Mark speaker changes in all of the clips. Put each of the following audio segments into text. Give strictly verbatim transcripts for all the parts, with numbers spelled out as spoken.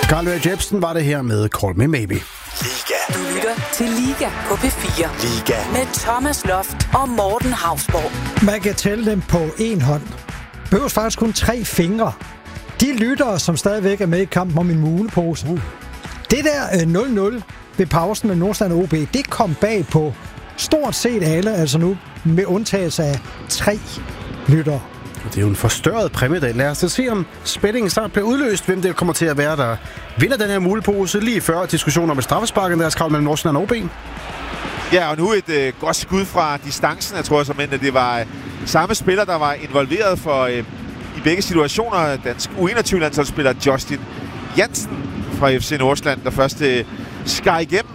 Speaker 1: Carl Jepsen var det her med Call Me Maybe.
Speaker 2: Liga.
Speaker 3: Du lytter til Liga på P fire.
Speaker 2: Liga.
Speaker 3: Med Thomas Loft og Morten Hausborg.
Speaker 4: Man kan tælle dem på en hånd. Behøves faktisk kun tre fingre. De lyttere, som stadigvæk er med i kampen om en mulepose. Uh. Det der nul nul ved pausen med Nordsjælland O B, det kom bag på stort set alle, altså nu med undtagelse af tre lyttere.
Speaker 1: Det er jo en forstørret præmiedag. Lad os se, om spændingen snart bliver udløst. Hvem det kommer til at være, der vinder den her mulepose lige før diskussionen om et straffespark, deres krav mellem Nordsjælland og O B.
Speaker 5: Ja, og nu et øh, godt skud fra distancen. Jeg tror som end, at det var øh, samme spiller, der var involveret for øh, i begge situationer. Dansk U enogtyve-landsholdsspiller Justin Jansen fra F C Nordsjælland, der først øh, skar igennem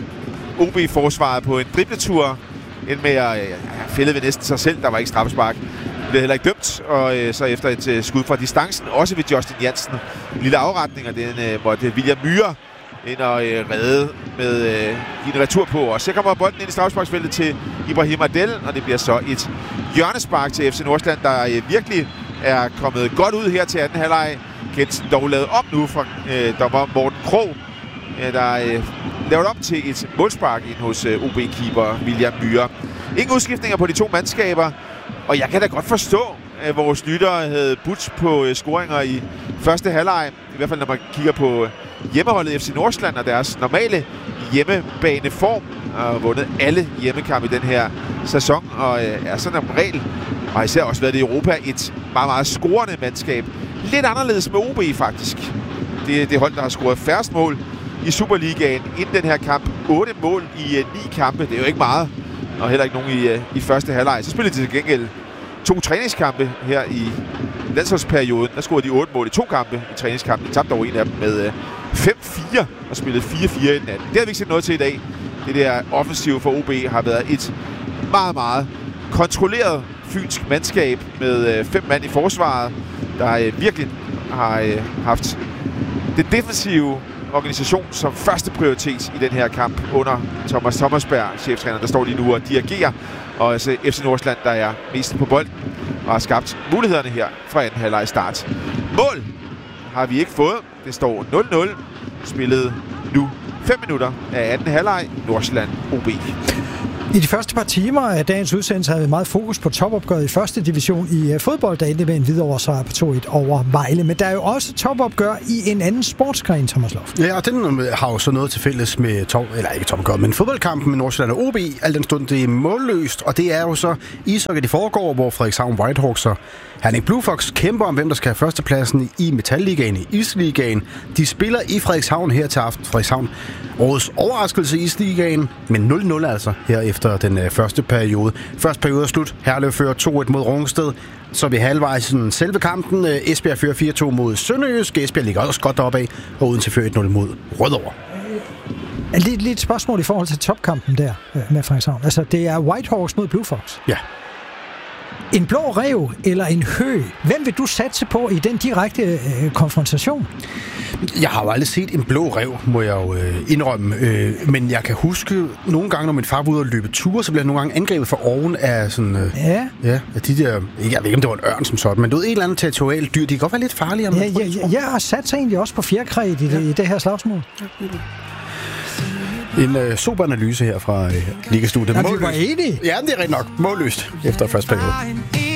Speaker 5: O B-forsvaret på en dribletur. End med at øh, fælde ved næsten sig selv. Der var ikke straffespark. Blev heller ikke dømt, og øh, så efter et øh, skud fra distancen, også ved Justin Jansen, en lille afretning, og den øh, måtte William Myhre ind og øh, redde med øh, en retur på. Og så kommer bolden ind i straffesparksfeltet til Ibrahim Adel, og det bliver så et hjørnespark til F C Nordsjælland, der øh, virkelig er kommet godt ud her til anden halvleg. Kensen dog lavet om nu fra øh, dommer Morten Krog, øh, der øh, lavet om til et målspark ind hos øh, O B-keeper William Myhre. Ingen udskiftninger på de to mandskaber. Og jeg kan da godt forstå, at vores lyttere havde budt på uh, scoringer i første halvleg. I hvert fald, når man kigger på hjemmeholdet F C Nordsjælland og deres normale hjemmebaneform. Og vundet alle hjemmekampe i den her sæson. Og uh, er sådan en regel, og har især også været i Europa, et meget, meget scorende mandskab. Lidt anderledes med O B faktisk. Det er det hold, der har scoret færrest mål i Superligaen inden den her kamp. otte mål i uh, ni kampe. Det er jo ikke meget. Og heller ikke nogen i, uh, i første halvleg. Så spillede de til gengæld to træningskampe her i landsholdsperioden. Der scorede de otte mål i to kampe i træningskampen. De tabte over en af dem med uh, fem fire og spillede fire fire i den anden. Det har vi ikke set noget til i dag. Det der offensiv for O B har været et meget, meget kontrolleret fynsk mandskab med uh, fem mand i forsvaret, der uh, virkelig har uh, haft det defensive organisation som første prioritet i den her kamp under Thomas Thomasberg, cheftræner, der står lige nu og dirigerer. Og altså F C Nordsjælland, der er mest på bolden og har skabt mulighederne her fra anden halvleg start. Mål har vi ikke fået. Det står nul nul. Spillet nu fem minutter af anden halvleg. Nordsjælland O B.
Speaker 4: I de første par timer af dagens udsendelse havde vi meget fokus på topopgøret i første division i fodbold, der endte med en Hvidovre sejr på to et over Vejle. Men der er jo også topopgør i en anden sportsgren, Thomas Loft.
Speaker 1: Ja, og den har jo så noget til fælles med top, eller ikke topopgør, men fodboldkampen med Nordsjælland og O B. Al den stund det er målløst, og det er jo så ishockey, det foregår, hvor Frederikshavn Whitehawks og Herning Blue Fox kæmper om, hvem der skal have førstepladsen i Metalligaen, i Isligaen. De spiller i Frederikshavn her til aften. Frederikshavn årets overraskelse i Isligaen, men nul nul altså her efter den øh, første periode. Første periode er slut. Herlev fører to et mod Rungsted. Så er vi halvvejs i selve kampen. Øh, Esbjerg fører fire to mod Sønderjysk. Esbjerg ligger også godt deroppe af, og Odense fører et nul mod Rødovre.
Speaker 4: Lidt, lidt spørgsmål i forhold til topkampen der øh, med Frederikshavn. Altså, det er Whitehawks mod Blue Fox.
Speaker 1: Ja.
Speaker 4: En blå ræv eller en hø? Hvem vil du satse på i den direkte øh, konfrontation?
Speaker 1: Jeg har jo aldrig set en blå ræv, må jeg jo øh, indrømme. Øh, men jeg kan huske, nogle gange, når min far var ude og løbe ture, så blev jeg nogle gange angrebet for oven af sådan... Øh,
Speaker 4: ja.
Speaker 1: Ja, af de der... Jeg ved ikke, om det var en ørn som sådan, men du ved, et eller andet territorialt dyr, de kan godt være lidt farlige.
Speaker 4: Ja, ja, ja, jeg har sat sig egentlig også på fjerkræt i, ja. i det her slagsmål.
Speaker 1: En øh, sober analyse her fra øh, Ligastudiet.
Speaker 4: Ja, vi var enige.
Speaker 1: Ja, det er rigtig nok. Målløst efter første periode.